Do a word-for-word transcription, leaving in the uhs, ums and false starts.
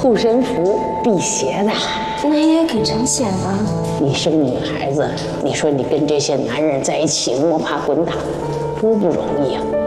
护身符、辟邪的。 那也可成仙了。 你是个女孩子，你说你跟这些男人在一起摸爬滚打，多不容易啊！